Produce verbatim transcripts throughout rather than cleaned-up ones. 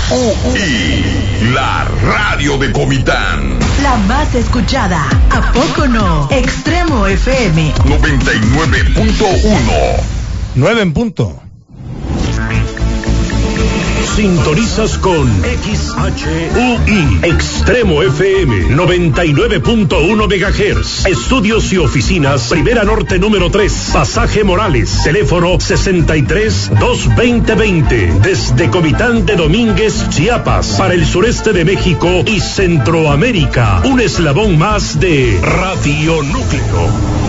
U I, la radio de Comitán. La más escuchada, ¿a poco no? Extremo F M noventa y nueve punto uno. nueve en punto. Sintonizas con X H U I, Extremo F M, noventa y nueve punto uno megahertz. Estudios y oficinas, Primera Norte número tres, Pasaje Morales, teléfono sesenta y tres, dos veinte veinte. Desde Comitán de Domínguez, Chiapas, para el sureste de México y Centroamérica. Un eslabón más de Radio Núcleo.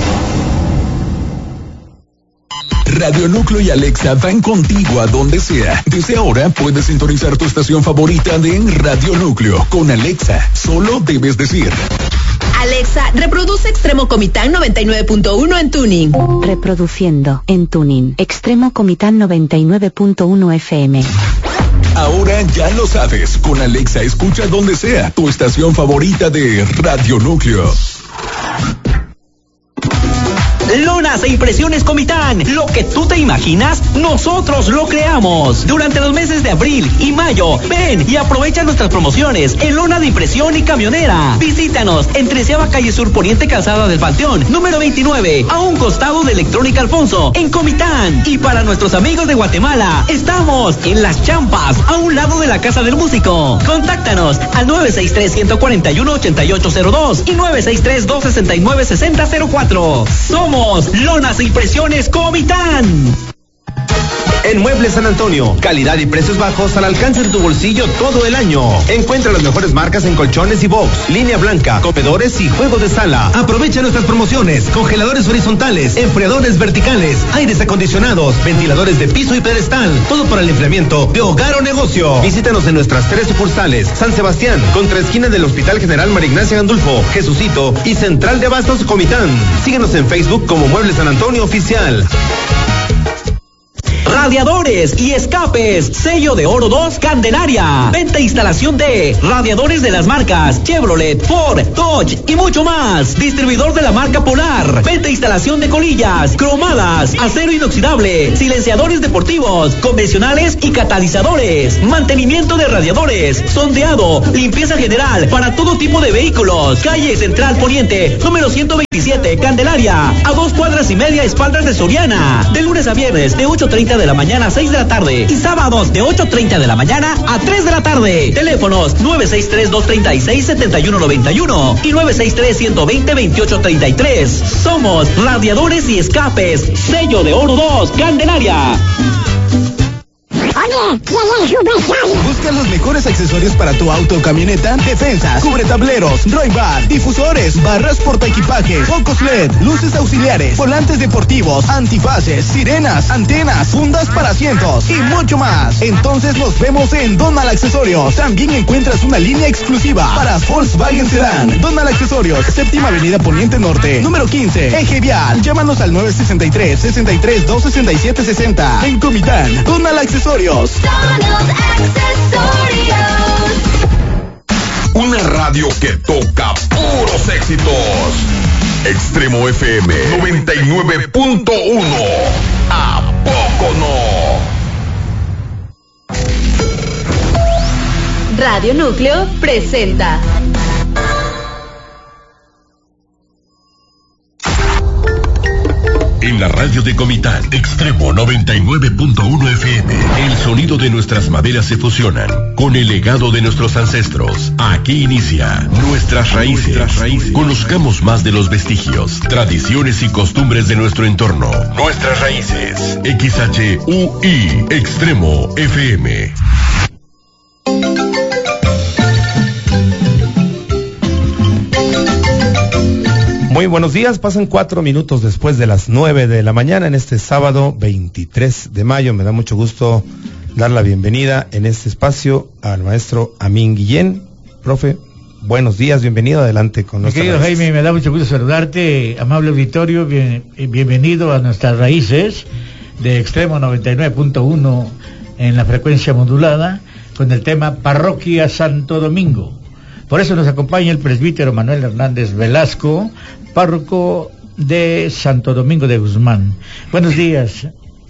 Radio Núcleo y Alexa van contigo a donde sea. Desde ahora puedes sintonizar tu estación favorita de Radio Núcleo con Alexa. Solo debes decir: Alexa, reproduce Extremo Comitán noventa y nueve punto uno en tuning. Reproduciendo en tuning Extremo Comitán noventa y nueve punto uno F M. Ahora ya lo sabes. Con Alexa escucha donde sea tu estación favorita de Radio Núcleo. Lonas e impresiones Comitán. Lo que tú te imaginas, nosotros lo creamos. Durante los meses de abril y mayo, ven y aprovecha nuestras promociones en lona de impresión y camionera. Visítanos en Treceava Calle Sur Poniente, Calzada del Panteón, número veintinueve, a un costado de Electrónica Alfonso, en Comitán. Y para nuestros amigos de Guatemala, estamos en Las Champas, a un lado de la Casa del Músico. Contáctanos al nueve seis tres, uno cuatro uno, ocho ocho cero dos y nueve seis tres, dos seis nueve, seis cero cero cuatro. Somos Lonas e Impresiones Comitán. En Muebles San Antonio, calidad y precios bajos al alcance de tu bolsillo todo el año. Encuentra las mejores marcas en colchones y box, línea blanca, comedores y juegos de sala. Aprovecha nuestras promociones: congeladores horizontales, enfriadores verticales, aires acondicionados, ventiladores de piso y pedestal, todo para el enfriamiento de hogar o negocio. Visítanos en nuestras tres sucursales: San Sebastián, contra esquina del Hospital General María Ignacia Gandulfo, Jesucito y Central de Abastos Comitán. Síguenos en Facebook como Muebles San Antonio Oficial. Radiadores y escapes, sello de oro dos, Candelaria. Venta e instalación de radiadores de las marcas Chevrolet, Ford, Dodge y mucho más. Distribuidor de la marca Polar. Venta e instalación de colillas, cromadas, acero inoxidable, silenciadores deportivos, convencionales y catalizadores. Mantenimiento de radiadores, sondeado, limpieza general para todo tipo de vehículos. Calle Central Poniente, número ciento veintisiete, Candelaria, a dos cuadras y media espaldas de Soriana. De lunes a viernes, de ocho treinta de la mañana a seis de la tarde y sábados de ocho treinta de la mañana a tres de la tarde. Teléfonos nueve seis tres, dos tres seis, siete uno nueve uno y nueve seis tres, uno dos cero, veintiocho treinta y tres. Somos Radiadores y Escapes, sello de oro dos, Candelaria. Oye, ¿quién es Supersal? Busca los mejores accesorios para tu auto o camioneta: defensas, cubretableros, Roybar, difusores, barras portaequipaje, focos L E D, luces auxiliares, volantes deportivos, antifaces, sirenas, antenas, fundas para asientos y mucho más. Entonces nos vemos en Donal Accesorios. También encuentras una línea exclusiva para Volkswagen Sedán. Donal Accesorios, séptima avenida Poniente Norte, número quince, Eje Vial. Llámanos al nueve seis tres, sesenta y tres, dos sesenta y siete sesenta. En Comitán, Donal Accesorios. Una radio que toca puros éxitos. Extremo F M noventa y nueve punto uno. ¿A poco no? Radio Núcleo presenta En la radio de Comitán, Extremo noventa y nueve punto uno F M, el sonido de nuestras maderas se fusionan con el legado de nuestros ancestros. Aquí inicia Nuestras Raíces. Nuestras raíces. Conozcamos más de los vestigios, tradiciones y costumbres de nuestro entorno. Nuestras Raíces. X H U I, Extremo F M. Muy buenos días, pasan cuatro minutos después de las nueve de la mañana en este sábado veintitrés de mayo. Me da mucho gusto dar la bienvenida en este espacio al maestro Amín Guillén. Profe, buenos días, bienvenido, adelante con nosotros. Querido Jaime, me da mucho gusto saludarte, amable auditorio, bien, bienvenido a Nuestras Raíces de Extremo noventa y nueve punto uno en la frecuencia modulada con el tema Parroquia Santo Domingo. Por eso nos acompaña el presbítero Manuel Hernández Velasco, párroco de Santo Domingo de Guzmán. Buenos días.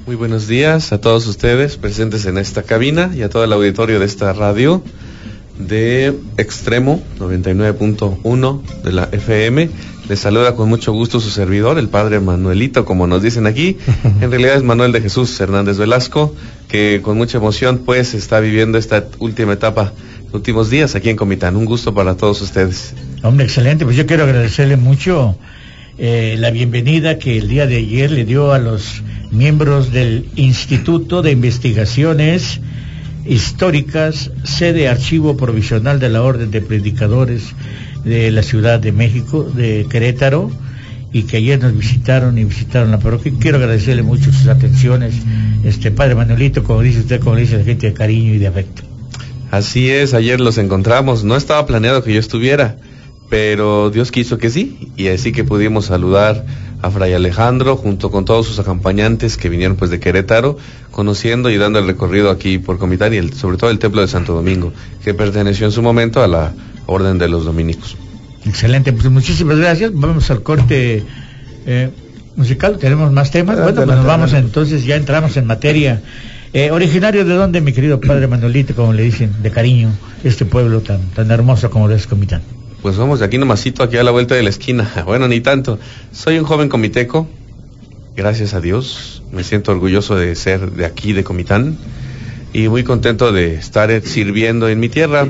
Muy buenos días a todos ustedes presentes en esta cabina y a todo el auditorio de esta radio de Extremo noventa y nueve punto uno de la F M. Les saluda con mucho gusto su servidor, el padre Manuelito, como nos dicen aquí. En realidad es Manuel de Jesús Hernández Velasco, que con mucha emoción pues está viviendo esta última etapa, últimos días aquí en Comitán. Un gusto para todos ustedes. Hombre, excelente. Pues yo quiero agradecerle mucho eh, la bienvenida que el día de ayer le dio a los miembros del Instituto de Investigaciones Históricas, sede Archivo Provisional de la Orden de Predicadores de la Ciudad de México, de Querétaro, y que ayer nos visitaron y visitaron la parroquia. Quiero agradecerle mucho sus atenciones, este padre Manuelito, como dice usted, como dice la gente, de cariño y de afecto. Así es, ayer los encontramos, no estaba planeado que yo estuviera, pero Dios quiso que sí, y así que pudimos saludar a Fray Alejandro junto con todos sus acompañantes que vinieron pues de Querétaro, conociendo y dando el recorrido aquí por Comitán y el, sobre todo el Templo de Santo Domingo, que perteneció en su momento a la Orden de los Dominicos. Excelente, pues muchísimas gracias. Vamos al corte eh, musical, tenemos más temas. Bueno, pues nos vamos entonces, ya entramos en materia. Eh, originario de dónde, mi querido padre Manuelito, como le dicen de cariño, este pueblo tan tan hermoso como lo es Comitán? Pues vamos de aquí nomasito, aquí a la vuelta de la esquina. Bueno, ni tanto. Soy un joven comiteco, gracias a Dios. Me siento orgulloso de ser de aquí, de Comitán, y muy contento de estar sirviendo en mi tierra.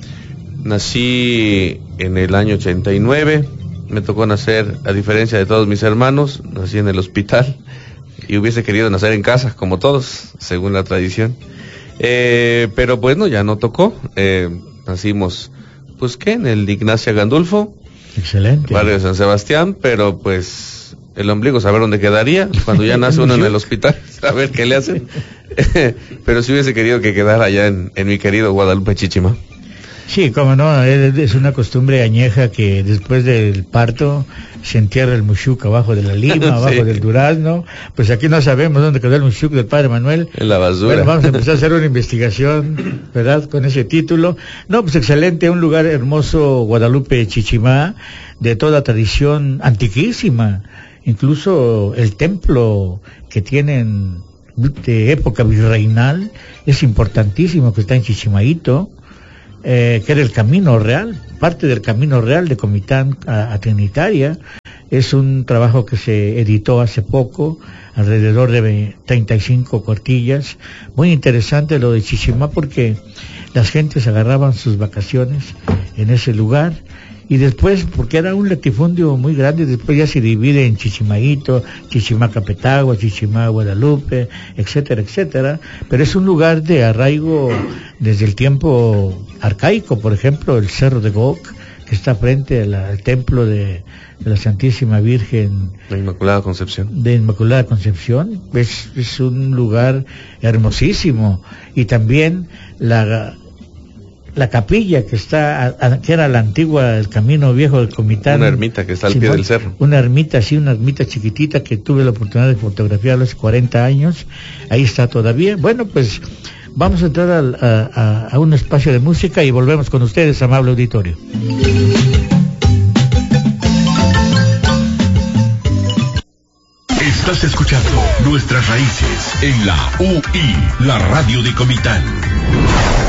Nací en el año ochenta y nueve, me tocó nacer, a diferencia de todos mis hermanos, nací en el hospital, y hubiese querido nacer en casa, como todos, según la tradición. Eh, pero bueno, ya no tocó. Eh, nacimos... Pues qué, en el Ignacia Gandulfo, excelente, barrio de San Sebastián, pero pues el ombligo saber dónde quedaría cuando ya nace uno en el hospital, saber qué le hacen. Pero si hubiese querido que quedara allá en, en mi querido Guadalupe Chichimá. Sí, como no, es una costumbre añeja que después del parto se entierra el mushuk abajo de la lima, abajo sí. del durazno. Pues aquí no sabemos dónde quedó el mushuk del padre Manuel. En la basura. Bueno, vamos a empezar a hacer una investigación, ¿verdad?, con ese título. No, pues excelente, un lugar hermoso, Guadalupe Chichimá, de toda tradición antiquísima. Incluso el templo que tienen de época virreinal es importantísimo, que está en Chichimaíto. Eh, que era el Camino Real, parte del Camino Real de Comitán a, a Trinitaria. Es un trabajo que se editó hace poco, alrededor de treinta y cinco cuartillas. Muy interesante lo de Chichimá, porque las gentes agarraban sus vacaciones en ese lugar, y después, porque era un latifundio muy grande, después ya se divide en Chichimaíto, Chichimá Capetagua, Chichimá Guadalupe, etcétera, etcétera. Pero es un lugar de arraigo desde el tiempo arcaico. Por ejemplo, el Cerro de Goc, que está frente a la, al templo de, de la Santísima Virgen de Inmaculada Concepción. De Inmaculada Concepción, es, es un lugar hermosísimo. Y también la... la capilla que está, a, que era la antigua, el camino viejo del Comitán. Una ermita que está al Simón, pie del cerro. Una ermita, sí, una ermita chiquitita que tuve la oportunidad de fotografiar hace cuarenta años. Ahí está todavía. Bueno, pues vamos a entrar a, a, a un espacio de música y volvemos con ustedes, amable auditorio. Estás escuchando Nuestras Raíces en la U I, la radio de Comitán.